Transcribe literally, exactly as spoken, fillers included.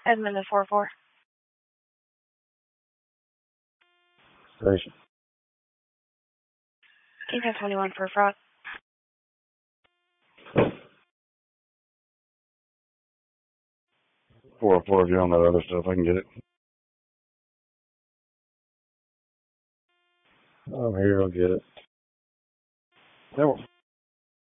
Edmund is four four. Station. King ten twenty-one for fraud. four oh four, if you're on that other stuff, I can get it. I'm here, I'll get it. That